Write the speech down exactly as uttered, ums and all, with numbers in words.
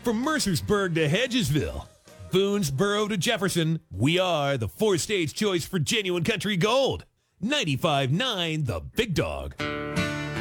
From Mercersburg to Hedgesville, Boonesboro to Jefferson, we are the four-stage choice for genuine country gold. ninety-five point nine The Big Dog.